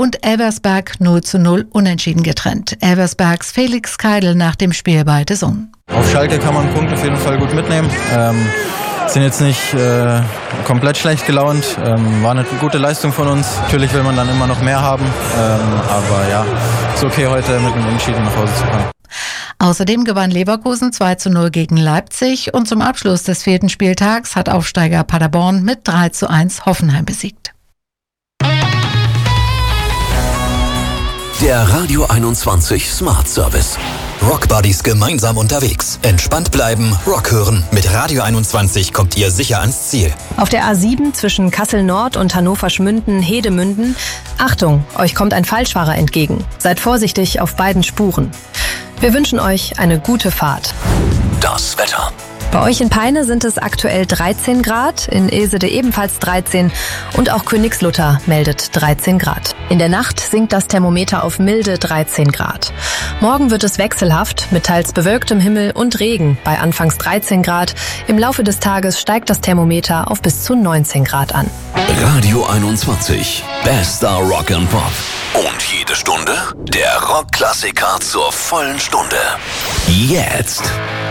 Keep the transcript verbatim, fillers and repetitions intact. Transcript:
und Elversberg null zu null unentschieden getrennt. Elversbergs Felix Keidel nach dem Spiel bei The Zone. Auf Schalke kann man einen Punkt auf jeden Fall gut mitnehmen. Ähm, sind jetzt nicht äh, komplett schlecht gelaunt. Ähm, war eine gute Leistung von uns. Natürlich will man dann immer noch mehr haben. Ähm, aber ja, ist okay, heute mit einem Unentschieden nach Hause zu kommen. Außerdem gewann Leverkusen zwei zu null gegen Leipzig und zum Abschluss des vierten Spieltags hat Aufsteiger Paderborn mit drei zu eins Hoffenheim besiegt. Der Radio einundzwanzig Smart Service. Rockbuddies gemeinsam unterwegs. Entspannt bleiben, Rock hören. Mit Radio einundzwanzig kommt ihr sicher ans Ziel. Auf der A sieben zwischen Kassel Nord und Hannover Schmünden, Hedemünden. Achtung, euch kommt ein Falschfahrer entgegen. Seid vorsichtig auf beiden Spuren. Wir wünschen euch eine gute Fahrt. Das Wetter. Bei euch in Peine sind es aktuell dreizehn Grad, in Ilsede ebenfalls dreizehn und auch Königslutter meldet dreizehn Grad. In der Nacht sinkt das Thermometer auf milde dreizehn Grad. Morgen wird es wechselhaft mit teils bewölktem Himmel und Regen bei anfangs dreizehn Grad. Im Laufe des Tages steigt das Thermometer auf bis zu neunzehn Grad an. Radio einundzwanzig, bester Rock and Pop. Und jede Stunde der Rockklassiker zur vollen Stunde. Jetzt